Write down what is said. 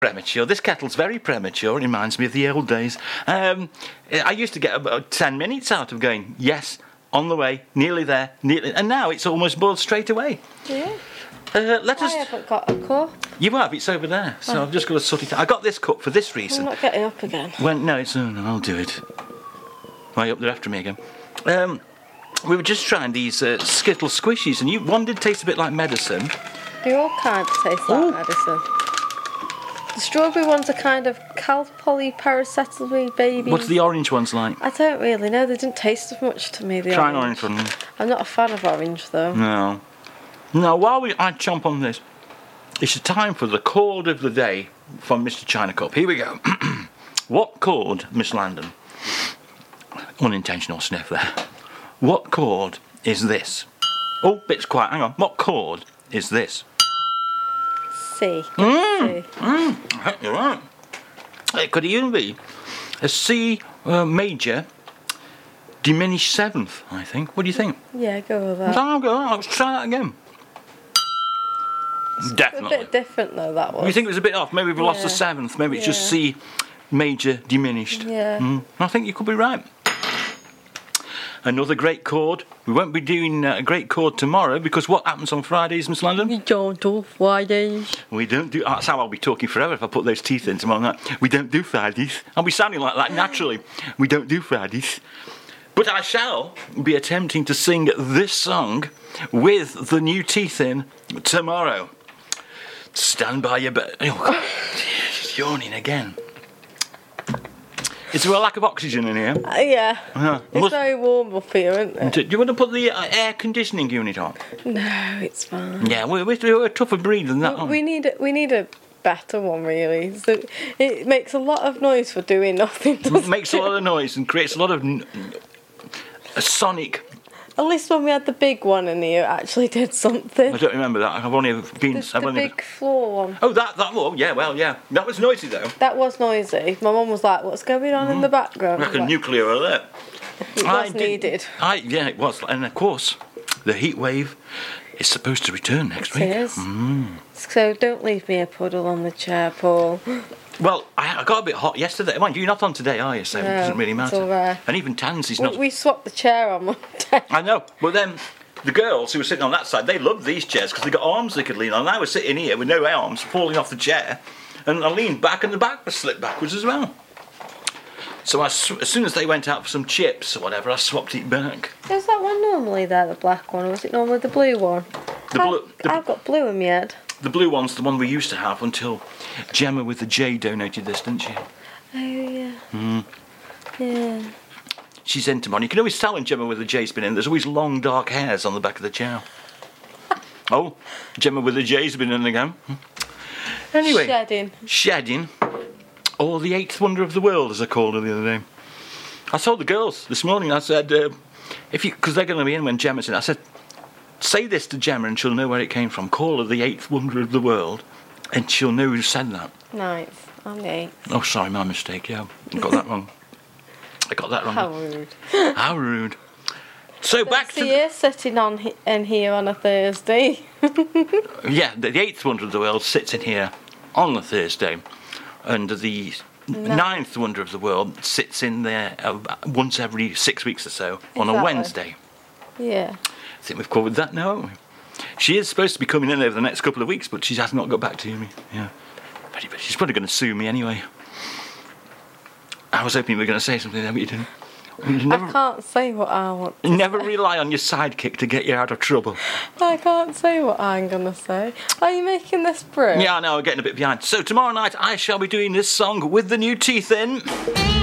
Premature. This kettle's very premature. It reminds me of the old days. I used to get about 10 minutes out of going, yes, on the way, nearly there, nearly, and now it's almost boiled straight away. Yeah. I haven't got a cup. You have, it's over there, so I've just got to sort it out. I got this cup for this reason. I'm not getting up again. No, I'll do it. Why, up there after me again. We were just trying these Skittle Squishies, and one did taste a bit like medicine. They all kind of taste like medicine. The strawberry ones are kind of Calpol paracetamol babies. What's the orange ones like? I don't really know. They didn't taste as much to me. Try an orange one. I'm not a fan of orange, though. No. Now, while I chomp on this, it's time for the chord of the day from Mr. China Cup. Here we go. What chord, Miss Landon? Unintentional sniff there. What chord is this? Oh, bit's quiet. Hang on. What chord is this? C. You're right. It could even be a C major diminished seventh, I think. What do you think? Yeah, go with that. I'll go. Let's try that again. Definitely. A bit different, though, that was. You think it was a bit off? Maybe we've lost the seventh. Maybe it's just C major diminished. Yeah. I think you could be right. Another great chord. We won't be doing a great chord tomorrow because what happens on Fridays, Miss Landon? We don't do Fridays. We don't do. That's how I'll be talking forever if I put those teeth in tomorrow night. We don't do Fridays. I'll be sounding like that naturally. We don't do Fridays. But I shall be attempting to sing this song with the new teeth in tomorrow. Stand by your bed. Oh, God. She's yawning again. Is there a lack of oxygen in here? Yeah. It's very warm up here, isn't it? Do you want to put the air conditioning unit on? No, it's fine. Yeah, we're tougher breed than that. We need a better one, really. So it makes a lot of noise for doing nothing. It makes a lot of noise and creates a lot of sonic. At least when we had the big one in here, it actually did something. I don't remember that. I've only ever been. The big floor one. Oh, that one. Yeah, well, yeah. That was noisy though. That was noisy. My mum was like, "What's going on in the background?" Like a nuclear alert. It was needed. Yeah, it was, and of course, the heat wave is supposed to return next week. It is. So don't leave me a puddle on the chair, Paul. Well, I got a bit hot yesterday. Mind you, you're not on today, are you? So it doesn't really matter. It's all right. And even Tansy's not. We swapped the chair on Monday. I know, but then the girls who were sitting on that side, they loved these chairs because they got arms they could lean on. And I was sitting here with no arms, falling off the chair, and I leaned back, and the back was slipped backwards as well. So as soon as they went out for some chips or whatever, I swapped it back. Is that one normally there, the black one, or was it normally the blue one? I've got blue in my head. The blue one's the one we used to have until Gemma with the J donated this, didn't she? Oh, yeah. Yeah. She's into mine. You can always tell when Gemma with the J's been in. There's always long, dark hairs on the back of the chair. Oh, Gemma with the J's been in again. Anyway. Shedding. Or the eighth wonder of the world, as I called her the other day. I told the girls this morning, I said, because they're going to be in when Gemma's in, I said, say this to Gemma and she'll know where it came from. Call her the eighth wonder of the world and she'll know who said that. Ninth. I'm the eighth. Oh, sorry, my mistake, yeah. I got that wrong. How rude. How rude. So back to... you're sitting in here on a Thursday. Yeah, the eighth wonder of the world sits in here on a Thursday. And the ninth wonder of the world sits in there once every 6 weeks or so on a Wednesday. Yeah. I think we've covered that now, haven't we? She is supposed to be coming in over the next couple of weeks, but she has not got back to me. Yeah. But she's probably going to sue me anyway. I was hoping you were going to say something there, but you didn't. I can't say what I want to Never rely on your sidekick to get you out of trouble. I can't say what I'm going to say. Are you making this brew? Yeah, I know, I'm getting a bit behind. So tomorrow night I shall be doing this song with the new teeth in.